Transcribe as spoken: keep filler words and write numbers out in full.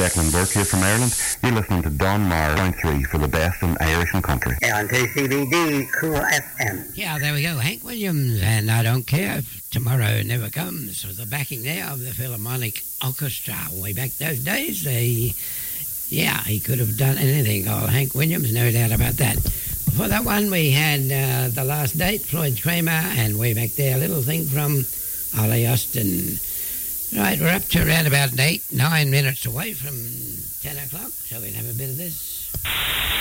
Declan Burke here from Ireland. You're listening to Don Mar point three for the best in Irish and country. On two C B D Cool F M. Yeah, there we go. Hank Williams, and I don't care if tomorrow never comes, with the backing there of the Philharmonic Orchestra. Way back those days, they, yeah, he could have done anything. Oh, Hank Williams, no doubt about that. For that one, we had uh, The Last Date, Floyd Kramer, and way back there, a little thing from Ollie Austin. Right, we're up to around about eight, nine minutes away from ten o'clock, so we'll have a bit of this.